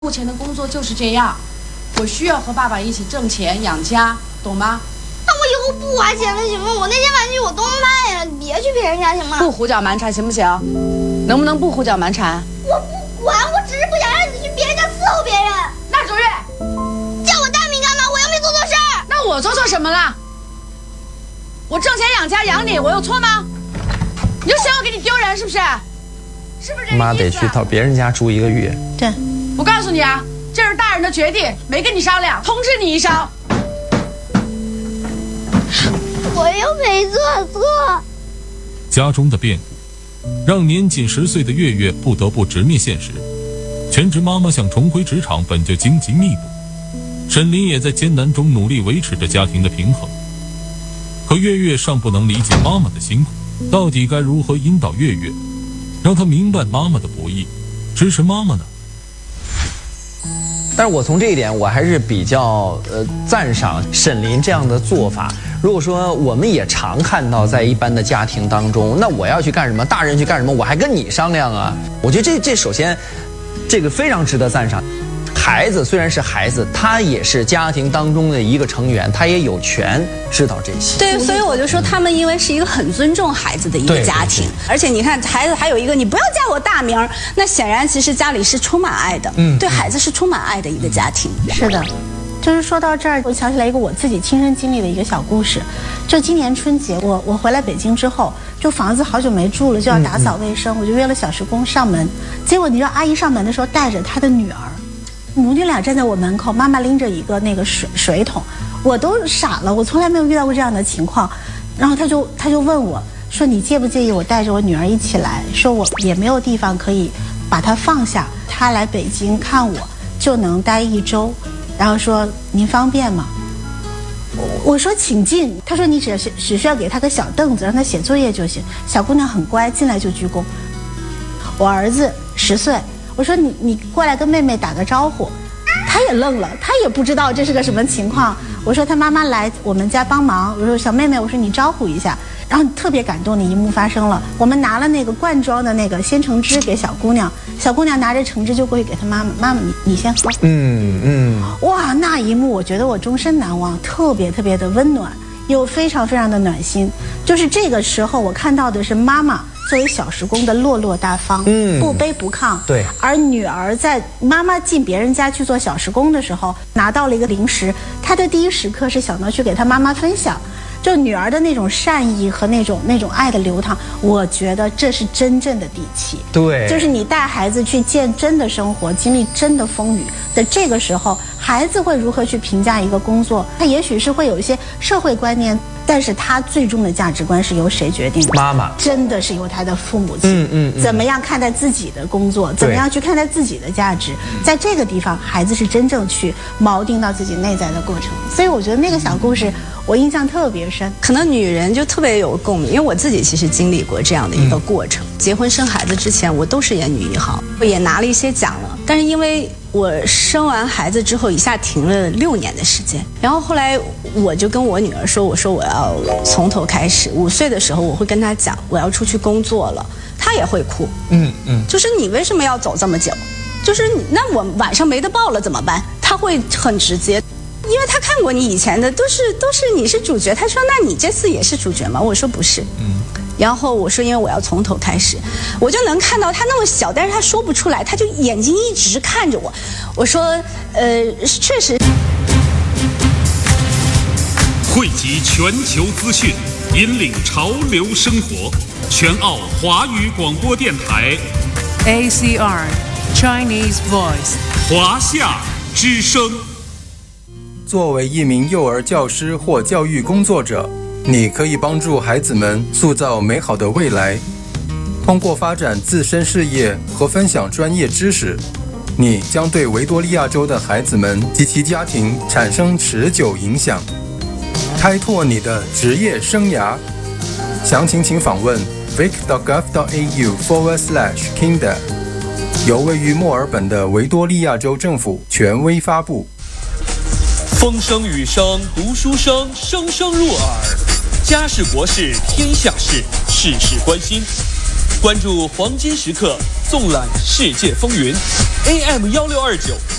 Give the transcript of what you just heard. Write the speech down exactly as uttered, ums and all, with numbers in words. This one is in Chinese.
目前的工作就是这样，我需要和爸爸一起挣钱养家，懂吗？ 那我以后不花钱了行吗？我那些玩具我都卖了，你别去别人家行吗？ 不胡搅蛮缠行不行？能不能不胡搅蛮缠？ 我不管，我只是不想让你去别人家伺候别人。 那卓越， 叫我大名干嘛？我又没做错事儿。 那我做错什么了？我挣钱养家养你，我有错吗？你就嫌我给你丢人是不是？是不是这个意思？ 妈得去到别人家住一个月。 对， 我告诉你啊，这是大人的决定，没跟你商量，通知你一声。 我又没做错。 家中的变故让年仅十岁的月月不得不直面现实，全职妈妈想重回职场本就荆棘密布，沈林也在艰难中努力维持着家庭的平衡。可月月尚不能理解妈妈的辛苦，到底该如何引导月月，让她明白妈妈的不易，支持妈妈呢？ 但是我从这一点，我还是比较呃赞赏沈林这样的做法。如果说我们也常看到在一般的家庭当中，那我要去干什么，大人去干什么，我还跟你商量啊？我觉得这这首先，这个非常值得赞赏。孩子虽然是孩子，他也是家庭当中的一个成员，他也有权知道这些。 对，所以我就说他们因为是一个很尊重孩子的一个家庭，而且你看孩子还有一个你不要叫我大名，那显然其实家里是充满爱的，嗯，对孩子是充满爱的一个家庭。 是的。就是说到这儿，我想起来一个我自己亲身经历的一个小故事。就今年春节，我我回来北京之后，就房子好久没住了，就要打扫卫生，嗯嗯我就约了小时工上门。结果你知道，阿姨上门的时候带着她的女儿，母女俩站在我门口，妈妈拎着一个那个水水桶，我都傻了，我从来没有遇到过这样的情况。然后她就她就问我说：“你介不介意我带着我女儿一起来？说我也没有地方可以把她放下，她来北京看我就能待一周。”然后说您方便吗？我说请进。他说你只是只需要给他个小凳子，让他写作业就行。小姑娘很乖，进来就鞠躬。我儿子十岁，我说你你过来跟妹妹打个招呼，他也愣了，他也不知道这是个什么情况。我说他妈妈来我们家帮忙，我说小妹妹，我说你招呼一下。然后特别感动的一幕发生了，我们拿了那个罐装的那个鲜橙汁给小姑娘，小姑娘拿着橙汁就过去给她妈妈，妈妈你你先喝。嗯嗯，哇，那一幕我觉得我终身难忘，特别特别的温暖，又非常非常的暖心。就是这个时候我看到的是妈妈作为小时工的落落大方，嗯，不卑不亢。对，而女儿在妈妈进别人家去做小时工的时候，拿到了一个零食，她的第一时刻是想到去给她妈妈分享。就女儿的那种善意和那种那种爱的流淌，我觉得这是真正的底气。对，就是你带孩子去见真的生活，经历真的风雨的这个时候，孩子会如何去评价一个工作？他也许是会有一些社会观念，但是他最终的价值观是由谁决定的？妈妈，真的是由他的父母亲。嗯 嗯, 嗯。怎么样看待自己的工作？怎么样去看待自己的价值？在这个地方，孩子是真正去锚定到自己内在的过程。所以我觉得那个小故事，我印象特别深。 可能女人就特别有共鸣，因为我自己其实经历过这样的一个过程。嗯、结婚生孩子之前，我都是演女一号，也拿了一些奖了。但是因为我生完孩子之后，一下停了六年的时间。然后后来我就跟我女儿说：“我说我要从头开始。五岁的时候，我会跟她讲，我要出去工作了。”她也会哭。嗯嗯，就是你为什么要走这么久？就是你那我晚上没得抱了怎么办？她会很直接。因为他看过你以前的，都是都是你是主角。他说：“那你这次也是主角吗？”我说：“不是。”嗯。然后我说：“因为我要从头开始。”我就能看到他那么小，但是他说不出来，他就眼睛一直看着我。我说：“呃，确实。” 汇集全球资讯，引领潮流生活。全澳华语广播电台 A C R Chinese Voice 华夏之声。 作为一名幼儿教师或教育工作者，你可以帮助孩子们塑造美好的未来。通过发展自身事业和分享专业知识，你将对维多利亚州的孩子们及其家庭产生持久影响，开拓你的职业生涯。详情请访问 vic dot gov dot a u forward slash kinder， 由位于墨尔本的维多利亚州政府权威发布。 风声雨声读书声，声声入耳。家事国事天下事，事事关心。关注黄金时刻，纵览世界风云。 A M 幺六二九